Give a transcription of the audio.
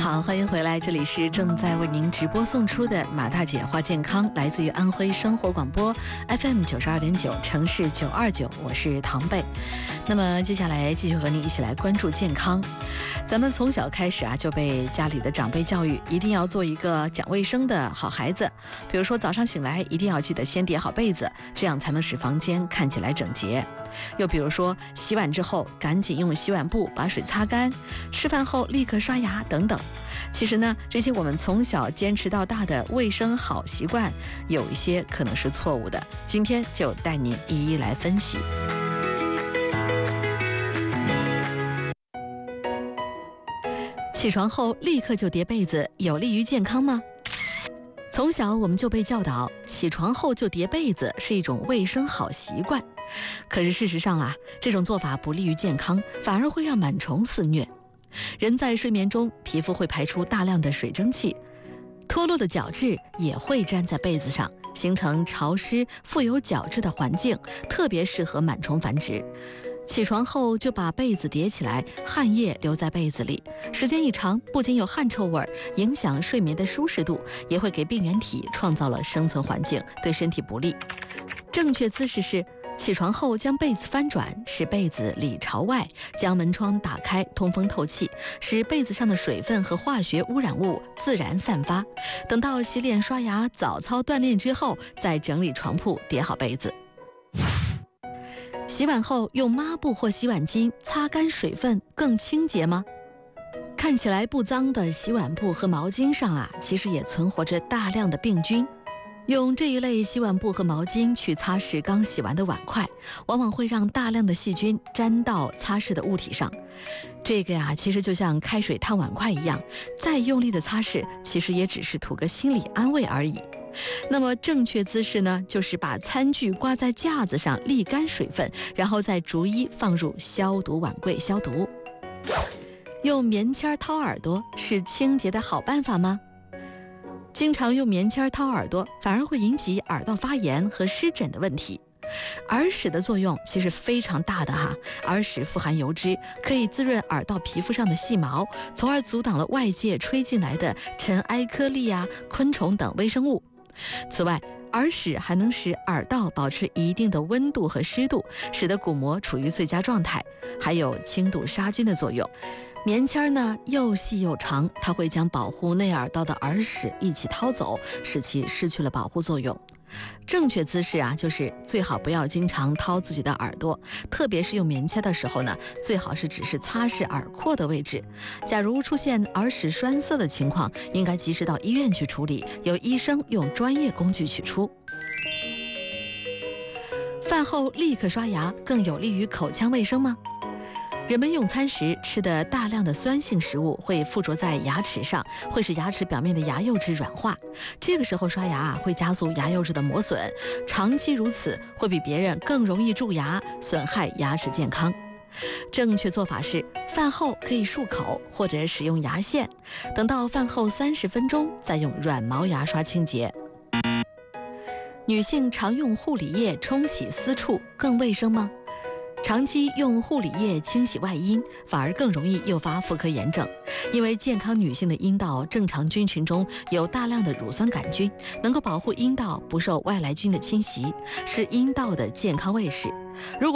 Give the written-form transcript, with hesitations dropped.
好，欢迎回来，这里是正在为您直播送出的马大姐话健康，来自于安徽生活广播 FM 92.9城市929，我是唐贝。那么接下来继续和您一起来关注健康。咱们从小开始就被家里的长辈教育，一定要做一个讲卫生的好孩子。比如说早上醒来一定要记得先叠好被子，这样才能使房间看起来整洁。又比如说洗碗之后赶紧用洗碗布把水擦干，吃饭后立刻刷牙等等。其实呢，这些我们从小坚持到大的卫生好习惯，有一些可能是错误的。今天就带您一一来分析。起床后立刻就叠被子，有利于健康吗？从小我们就被教导，起床后就叠被子是一种卫生好习惯。可是事实上这种做法不利于健康，反而会让螨虫肆虐。人在睡眠中，皮肤会排出大量的水蒸气，脱落的角质也会粘在被子上，形成潮湿、富有角质的环境，特别适合螨虫繁殖。起床后就把被子叠起来，汗液留在被子里，时间一长，不仅有汗臭味，影响睡眠的舒适度，也会给病原体创造了生存环境，对身体不利。正确姿势是起床后将被子翻转，使被子里朝外，将门窗打开，通风透气，使被子上的水分和化学污染物自然散发。等到洗脸刷牙、早操锻炼之后，再整理床铺，叠好被子。洗碗后用抹布或洗碗巾擦干水分更清洁吗？看起来不脏的洗碗布和毛巾上其实也存活着大量的病菌。用这一类洗碗布和毛巾去擦拭刚洗完的碗筷，往往会让大量的细菌沾到擦拭的物体上。这个其实就像开水烫碗筷一样，再用力的擦拭，其实也只是图个心理安慰而已。那么正确姿势呢，就是把餐具挂在架子上沥干水分，然后再逐一放入消毒碗柜消毒。用棉签掏耳朵是清洁的好办法吗？经常用棉签掏耳朵，反而会引起耳道发炎和湿疹的问题。耳屎的作用其实非常大的耳屎富含油脂，可以滋润耳道皮肤上的细毛，从而阻挡了外界吹进来的尘埃颗粒昆虫等微生物。此外，耳屎还能使耳道保持一定的温度和湿度，使得鼓膜处于最佳状态，还有轻度杀菌的作用。棉签呢又细又长，它会将保护内耳道的耳屎一起掏走，使其失去了保护作用。正确姿势就是最好不要经常掏自己的耳朵，特别是用棉签的时候呢，最好是只是擦拭耳廓的位置。假如出现耳屎栓塞的情况，应该及时到医院去处理，由医生用专业工具取出。饭后立刻刷牙更有利于口腔卫生吗？人们用餐时吃的大量的酸性食物会附着在牙齿上，会使牙齿表面的牙釉质软化。这个时候刷牙会加速牙釉质的磨损，长期如此会比别人更容易蛀牙，损害牙齿健康。正确做法是饭后可以漱口或者使用牙线，等到饭后30分钟再用软毛牙刷清洁。女性常用护理液冲洗私处更卫生吗？长期用护理液清洗外阴，反而更容易诱发妇科炎症，因为健康女性的阴道正常菌群中有大量的乳酸杆菌，能够保护阴道不受外来菌的侵袭，是阴道的健康卫士。如果